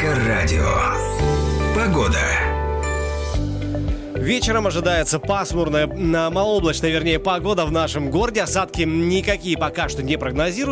Эльдоррадио. Погода. Вечером ожидается пасмурная, малооблачная, погода в нашем городе. Осадки никакие пока что не прогнозируют.